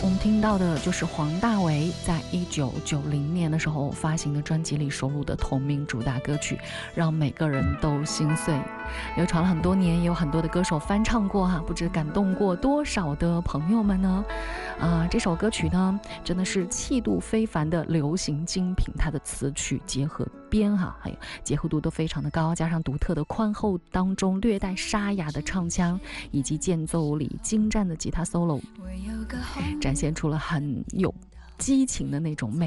我们听到的就是黄大炜在1990年的时候发行的专辑里收录的同名主打歌曲，让每个人都心碎。流传了很多年，也有很多的歌手翻唱过不知感动过多少的朋友们呢？这首歌曲呢，真的是气度非凡的流行精品，它的词曲结合编还有结合度都非常的高，加上独特的宽厚当中略带沙哑的唱腔，以及间奏里精湛的吉他 solo， 展现出了很有激情的那种魅力。